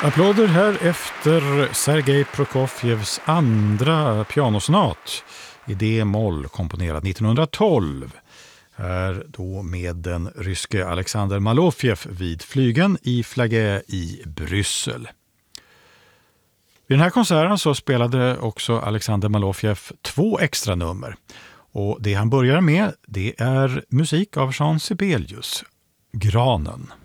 Applåder här efter Sergej Prokofjevs andra pianosonat i D-moll komponerad 1912. Här då med den ryske Alexander Malofjev vid flygeln i Flagey i Bryssel. Vid den här konserten så spelade också Alexander Malofjev 2 extra nummer. Och det han börjar med det är musik av Jean Sibelius, Granen.